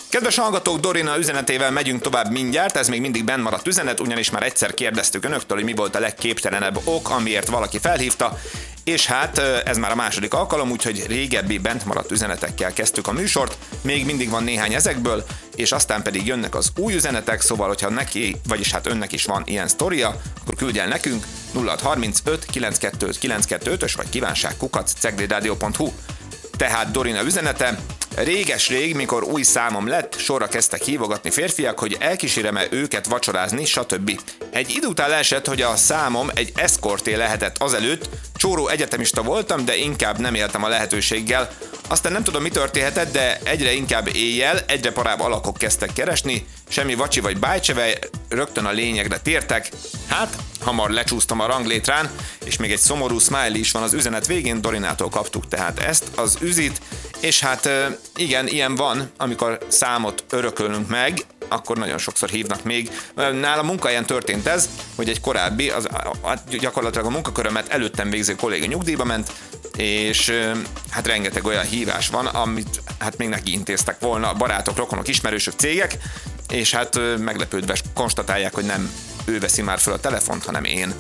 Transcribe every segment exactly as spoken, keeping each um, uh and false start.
Kedves hallgatók, Dorina üzenetével megyünk tovább mindjárt, ez még mindig benn maradt üzenet, ugyanis már egyszer kérdeztük önöktől, hogy mi volt a legképtelenebb ok, amiért valaki felhívta, és hát ez már a második alkalom, úgyhogy régebbi bent maradt üzenetekkel kezdtük a műsort, még mindig van néhány ezekből, és aztán pedig jönnek az új üzenetek, szóval hogyha neki, vagyis hát önnek is van ilyen sztoria, akkor küldj el nekünk nulla hat harmincöt kilencvenkettő kilencvenkettő-ös vagy kívánság kukac ceglédradio pont hu. Tehát Dorina üzenete: réges-rég, mikor új számom lett, sorra kezdtek hívogatni férfiak, hogy elkísérem-e őket vacsorázni, stb. Egy idő után leesett, hogy a számom egy eszkorté lehetett azelőtt, csóró egyetemista voltam, de inkább nem éltem a lehetőséggel. Aztán nem tudom, mi történhetett, de egyre inkább éjjel, egyre parább alakok kezdtek keresni, semmi vacsi vagy bájcseve, rögtön a lényegre tértek. Hát, hamar lecsúsztam a ranglétrán, és még egy szomorú smiley is van az üzenet végén, Dorinától kaptuk tehát ezt az üzit, és hát igen, ilyen van, amikor számot örökölünk meg, akkor nagyon sokszor hívnak még. Nála munkahelyen történt ez, hogy egy korábbi, az, gyakorlatilag a munkakörömet előttem végző kolléga nyugdíjba ment, és hát rengeteg olyan hívás van, amit hát még neki intéztek volna barátok, rokonok, ismerősök, cégek, és hát meglepődve konstatálják, hogy nem ő veszi már fel a telefont, hanem én.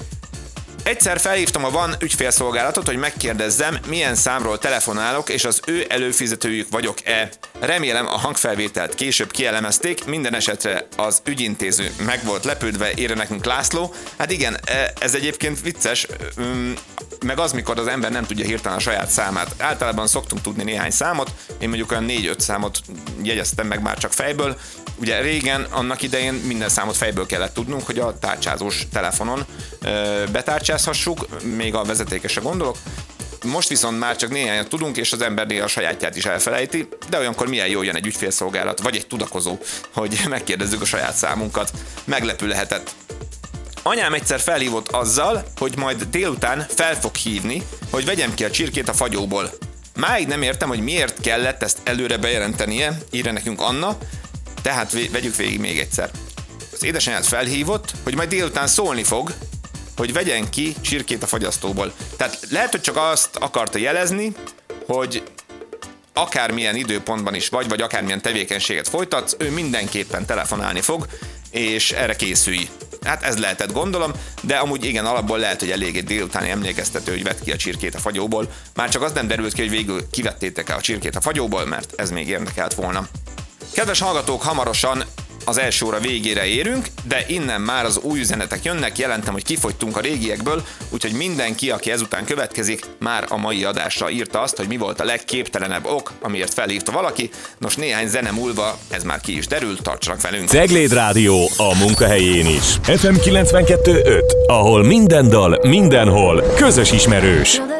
Egyszer felhívtam a Van ügyfélszolgálatot, hogy megkérdezzem, milyen számról telefonálok, és az ő előfizetőjük vagyok-e. Remélem a hangfelvételt később kielemezték, minden esetre az ügyintéző meg volt lepődve, írja nekünk László. Hát igen, ez egyébként vicces, meg az, mikor az ember nem tudja hirtelen a saját számát. Általában szoktunk tudni néhány számot, én mondjuk olyan négy-öt számot jegyeztem meg már csak fejből. Ugye régen, annak idején minden számot fejből kellett tudnunk, hogy a tárcsázós telefonon ö, betárcsázhassuk, még a vezetékesre gondolok. Most viszont már csak néhányat tudunk, és az ember néha a sajátját is elfelejti, de olyankor milyen jó jön egy ügyfélszolgálat, vagy egy tudakozó, hogy megkérdezzük a saját számunkat. Meglepő lehetett. Anyám egyszer felhívott azzal, hogy majd délután fel fog hívni, hogy vegyem ki a csirkét a fagyóból. Máig nem értem, hogy miért kellett ezt előre bejelentenie, írja nekünk Anna, tehát vegyük végig még egyszer. Az édesanyját felhívott, hogy majd délután szólni fog, hogy vegyen ki csirkét a fagyasztóból. Tehát lehet, hogy csak azt akarta jelezni, hogy akármilyen időpontban is vagy, vagy akármilyen tevékenységet folytatsz, ő mindenképpen telefonálni fog, és erre készülj. Hát ez lehetett, gondolom, de amúgy igen, alapból lehet, hogy elég egy délutáni emlékeztető, hogy vedd ki a csirkét a fagyóból. Már csak az nem derült ki, hogy végül kivettétek-e a csirkét a fagyóból, mert ez még érdekelt volna. Kedves hallgatók, hamarosan az első óra végére érünk, de innen már az új üzenetek jönnek, jelentem, hogy kifogytunk a régiekből, úgyhogy mindenki, aki ezután következik, már a mai adásra írta azt, hogy mi volt a legképtelenebb ok, amiért felhívta valaki. Nos, néhány zene múlva ez már ki is derül, tartsanak velünk. Cegléd Rádió a munkahelyén is. ef em kilencvenkettő öt, ahol minden dal, mindenhol közös ismerős.